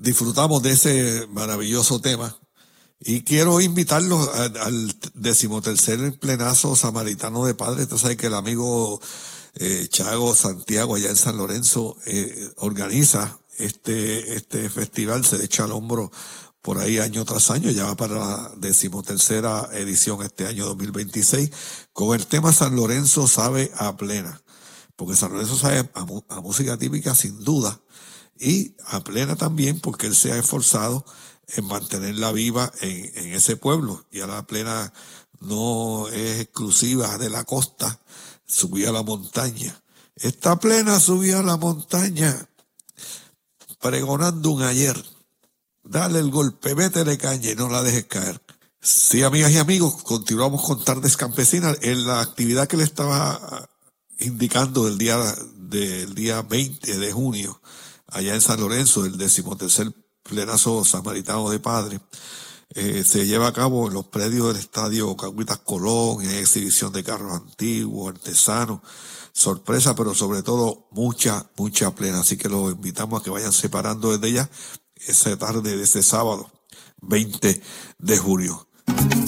disfrutamos de ese maravilloso tema. Y quiero invitarlos al 13º Plenazo Samaritano de Padres. Entonces hay que el amigo Chago Santiago allá en San Lorenzo organiza este festival, se echa al hombro por ahí año tras año, ya va para la 13ª edición este año 2026, con el tema San Lorenzo sabe a plena, porque San Lorenzo sabe a música típica sin duda, y a plena también porque él se ha esforzado en mantenerla viva en ese pueblo. Y a la plena no es exclusiva de la costa, subía a la montaña. Esta plena subía a la montaña pregonando un ayer. Dale el golpe, métele caña y no la dejes caer. Sí, amigas y amigos, continuamos con Tardes Campesinas. En la actividad que le estaba indicando del día 20 de junio, allá en San Lorenzo, el 13º Plenazo Samaritano de Padres, se lleva a cabo en los predios del estadio Cagüitas Colón, en exhibición de carros antiguos, artesanos, sorpresa, pero sobre todo mucha plena. Así que los invitamos a que vayan separando desde ya esa tarde de ese sábado 20 de junio.